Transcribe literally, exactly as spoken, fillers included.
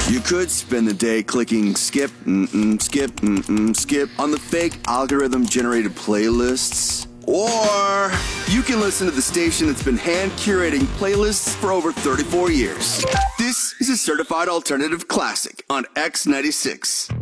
You could spend the day clicking skip, mm-mm, skip, mm-mm, skip on the fake algorithm-generated playlists. Or you can listen to the station that's been hand-curating playlists for over thirty-four years. This is a certified alternative classic on X ninety-six.